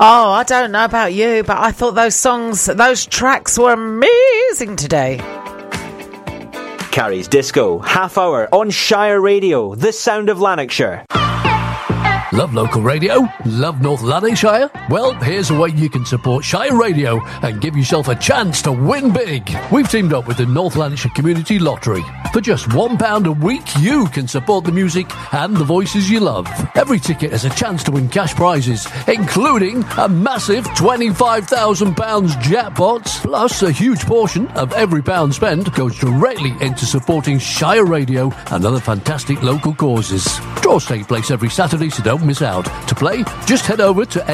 Oh, I don't know about you, but I thought those tracks were amazing today. Carrie's Disco, half hour on Shire Radio, the sound of Lanarkshire. Love local radio? Love North Lanarkshire? Well, here's a way you can support Shire Radio and give yourself a chance to win big. We've teamed up with the North Lanarkshire Community Lottery. For just £1 a week, you can support the music and the voices you love. Every ticket has a chance to win cash prizes, including a massive £25,000 jackpot. Plus, a huge portion of every pound spent goes directly into supporting Shire Radio and other fantastic local causes. Draws take place every Saturday, so don't miss out. To play, just head over to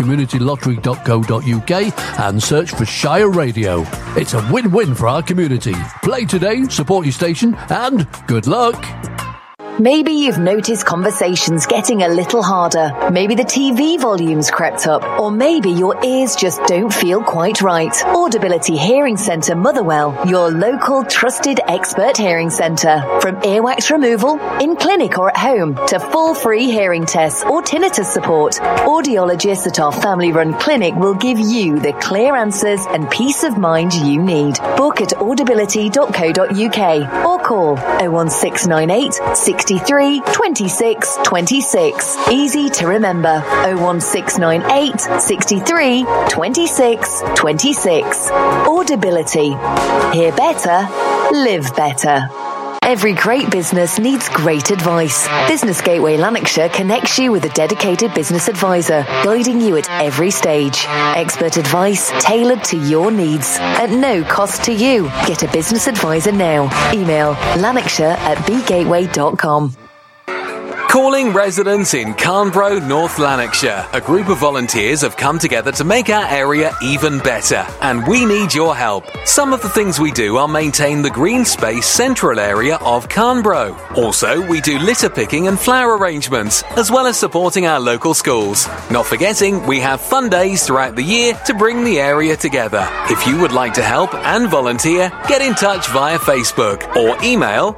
nlcommunitylottery.co.uk and search for Shire Radio. It's a win-win for our community. Play today, support your station, and good luck. Maybe you've noticed conversations getting a little harder. Maybe the TV volume's crept up. Or maybe your ears just don't feel quite right. Audibility Hearing Centre Motherwell, your local trusted expert hearing centre. From earwax removal, in clinic or at home, to full free hearing tests or tinnitus support, audiologists at our family-run clinic will give you the clear answers and peace of mind you need. Book at audibility.co.uk or call 01698 63 26 26. Easy to remember. 01698 63 26 26. Audibility. Hear better, live better. Every great business needs great advice. Business Gateway Lanarkshire connects you with a dedicated business advisor, guiding you at every stage. Expert advice tailored to your needs at no cost to you. Get a business advisor now. Email lanarkshire@bgateway.com. Calling residents in Carnbro, North Lanarkshire. A group of volunteers have come together to make our area even better, and we need your help. Some of the things we do are maintain the green space central area of Carnbro. Also, we do litter picking and flower arrangements, as well as supporting our local schools. Not forgetting, we have fun days throughout the year to bring the area together. If you would like to help and volunteer, get in touch via Facebook or email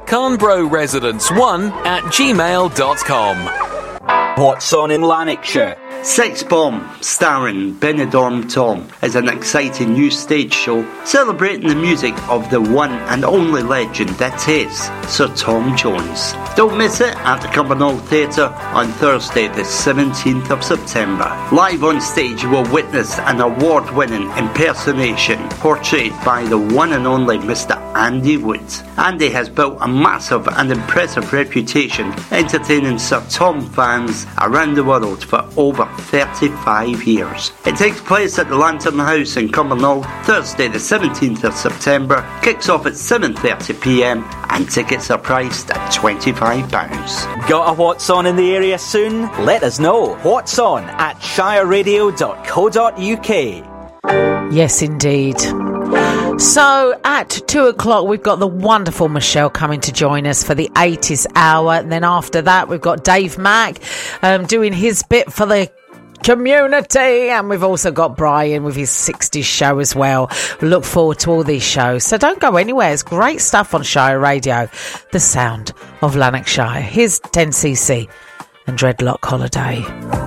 carnbroresidents1@gmail.com. What's on in Lanarkshire? Sex Bomb, starring Benidorm Tom, is an exciting new stage show celebrating the music of the one and only legend that is Sir Tom Jones. Don't miss it at the Cumbernauld Theatre on Thursday the 17th of September. Live on stage you will witness an award-winning impersonation portrayed by the one and only Mr. Andy Wood. Andy has built a massive and impressive reputation entertaining Sir Tom fans around the world for over 35 years. It takes place at the Lantern House in Cumbernauld, Thursday the 17th of September, kicks off at 7:30pm and tickets are priced at £25. Got a What's On in the area soon? Let us know. What's On at shireradio.co.uk. Yes, indeed. So at 2 o'clock we've got the wonderful Michelle coming to join us for the 80s hour, and then after that we've got Dave Mack doing his bit for the community, and we've also got Brian with his 60s show as well. We look forward to all these shows, so don't go anywhere. It's great stuff on Shire Radio, the sound of Lanarkshire. Here's 10cc and Dreadlock Holiday.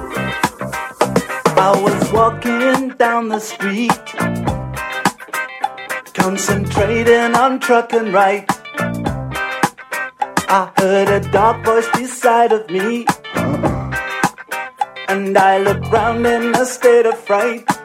I was walking down the street, concentrating on trucking right. I heard a dark voice beside of me, and I looked round in a state of fright.